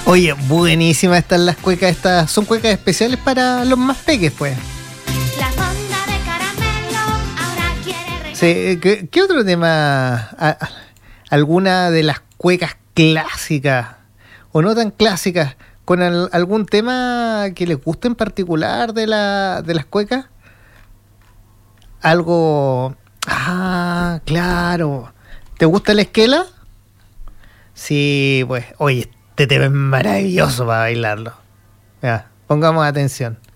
Oye, buenísimas están las cuecas. Estas son cuecas especiales para los más peques, pues. La fonda de caramelo ahora quiere Sí, ¿qué otro tema? ¿Alguna de las cuecas clásicas o no tan clásicas? ¿Con algún tema que les guste en particular de las cuecas? Algo... Ah, claro. ¿Te gusta la esquela? Sí, pues. Oye, este tema es maravilloso para bailarlo. Ya, pongamos atención.